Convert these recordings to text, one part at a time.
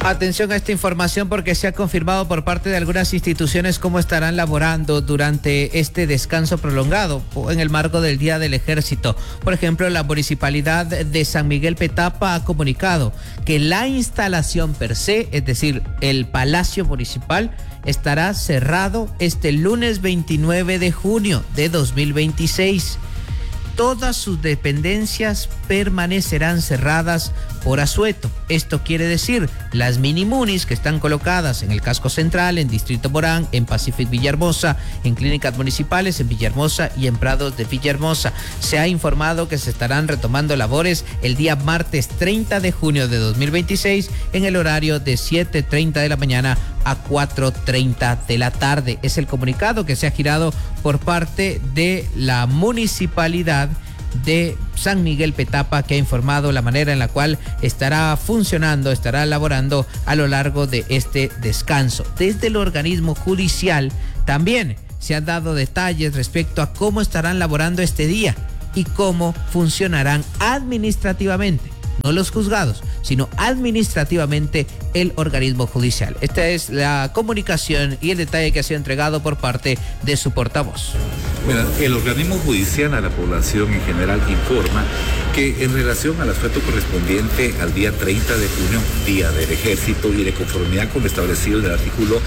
Atención a esta información porque se ha confirmado por parte de algunas instituciones cómo estarán laborando durante este descanso prolongado en el marco del Día del Ejército. Por ejemplo, la Municipalidad de San Miguel Petapa ha comunicado que la instalación per se, es decir, el Palacio Municipal, estará cerrado este lunes 29 de junio de 2026. Todas sus dependencias permanecerán cerradas por asueto. Esto quiere decir las minimunis que están colocadas en el casco central, en Distrito Morán, en Pacific Villahermosa, en clínicas municipales en Villahermosa y en Prados de Villahermosa. Se ha informado que se estarán retomando labores el día martes 30 de junio de 2026 en el horario de 7:30 de la mañana a 4:30 de la tarde. Es el comunicado que se ha girado por parte de la municipalidad de San Miguel Petapa, que ha informado la manera en la cual estará funcionando, estará laborando a lo largo de este descanso. Desde el organismo judicial también se han dado detalles respecto a cómo estarán laborando este día y cómo funcionarán administrativamente, no los juzgados, sino administrativamente el organismo judicial. Esta es la comunicación y el detalle que ha sido entregado por parte de su portavoz. Bueno, el organismo judicial a la población en general informa que en relación al asueto correspondiente al día 30 de junio, Día del Ejército, y de conformidad con lo establecido en el artículo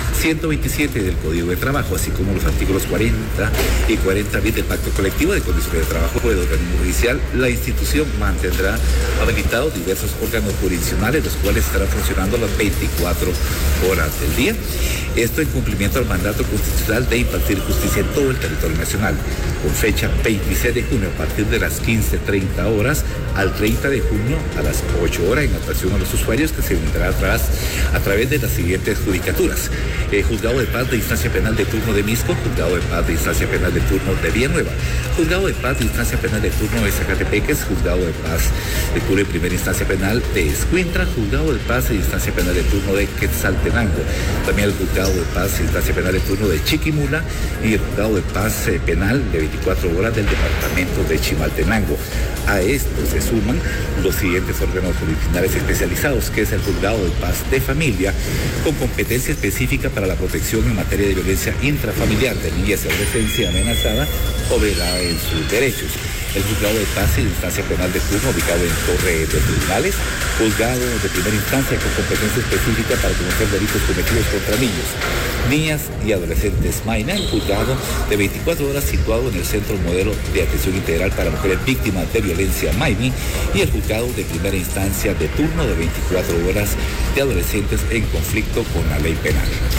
127 del Código de Trabajo, así como los artículos 40 y 40 bis del Pacto Colectivo de Condiciones de Trabajo del organismo judicial, la institución mantendrá habilitados diversos órganos jurisdiccionales, los cuales estarán funcionando las 24 horas del día. Esto en cumplimiento al mandato constitucional de impartir justicia en todo el territorio nacional, con fecha 26 de junio a partir de las 15:30 horas al 30 de junio a las 8 horas en atención a los usuarios, que se vendrá a través de las siguientes judicaturas: Juzgado de Paz de Instancia Penal de Turno de Misco, Juzgado de Paz de Instancia Penal de Turno de Villanueva, Juzgado de Paz de Instancia Penal de Turno de Zacatepeques, Juzgado de Paz de Turno de Primera Instancia Penal de Escuintla, Juzgado de Paz de Instancia Penal de Turno de Quetzaltenango, también el Juzgado de Paz de Instancia Penal de Turno de Chiquimula y el Juzgado de Paz Penal de 24 horas del Departamento de Chimaltenango. A esto se suman los siguientes órganos jurisdiccionales especializados, que es el Juzgado de Paz de Familia, con competencia específica para la protección en materia de violencia intrafamiliar de niñas y adolescencia amenazada o velada en sus derechos. El Juzgado de Paz y Instancia Penal de Turno, ubicado en Torre de Tribunales, Juzgado de Primera Instancia con competencia específica para conocer delitos cometidos contra niños, niñas y adolescentes MAINA, el Juzgado de 24 horas situado en el Centro Modelo de Atención Integral para Mujeres Víctimas de Violencia MAINI, y el Juzgado de Primera Instancia de Turno de 24 horas de adolescentes en conflicto con la ley penal.